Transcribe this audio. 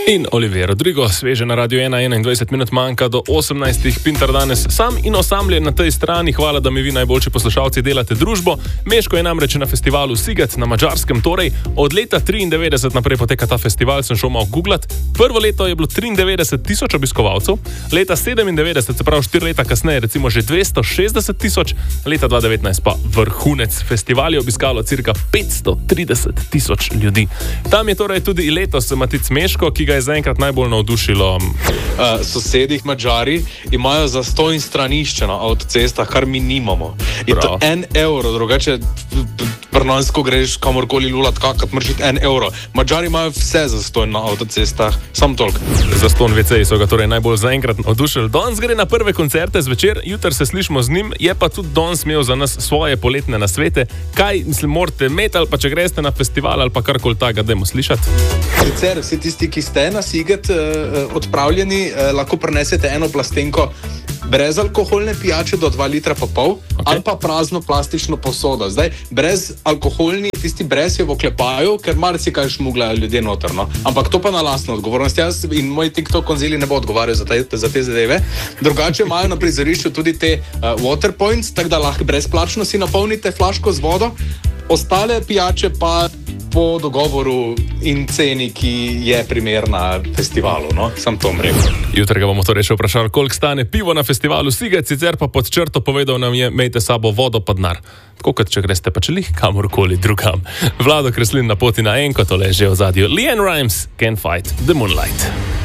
In Olivier Rodrigo, sveže na Radio 1, 21 minut manjka do 18. Pintar danes sam in osamljen na tej strani. Hvala, da mi vi najboljši poslušalci delate družbo. Meško je namreč na festivalu Siget na Madžarskem, torej od leta 93 naprej poteka ta festival, sem šel malo googlat. Prvo leto je bilo 93,000 obiskovalcev, leta 97, se pravi 4 leta kasneje, recimo že 260,000, leta 2019 pa vrhunec. Festival je obiskalo cirka 530,000 ljudi. Tam je torej tudi letos Matic Meško, ki ga je zaenkrat najbolj navdušilo. Sosedih Madžari imajo zastonj stranišče na avtocestah, kar mi nimamo. Je to €1, drugače pri nas, ko greš kamorkoli lulat kakat, moraš iti €1. Madžari imajo vse zastonj na avtocestah, sam toliko. Zastonj WC so ga torej najbolj zaenkrat navdušili. Danes gre na prve koncerte zvečer, jutri se slišimo z njim, je pa tudi danes imel za nas svoje poletne nasvete. Kaj, morate imeti ali pa če greste na festival ali pa karkoli takega, dajmo slišati. Sicer vsi tisti, ki ste na Siget odpravljeni, lahko prinesete eno plastenko brezalkoholne pijače do 2,5 litra ali pa prazno plastično posodo. Zdaj, brezalkoholni, tisti brez je v oklepaju, ker marsikaj šmuglajo ljudje noter, no? Ampak to pa na lastno odgovornost. Jaz in moj TikTok konzili ne bo odgovarjal za te zadeve. Drugače imajo na prizorišču tudi te water points, tako da lahko brezplačno si napolnite flaško z vodo, ostale pijače pa po dogovoru in ceni, ki je primerna festivalu, no? Sam to rekel. Jutri ga bomo torej še vprašali, koliko stane pivo na festivalu Siget, sicer pa pod črto povedal nam je, imejte sabo vodo pa denar. Tako kot če greste pa čelih kamorkoli drugam. Vlado Kreslin na poti na enko, tole je že v zadju. Leanne Rimes, Can't Fight the Moonlight.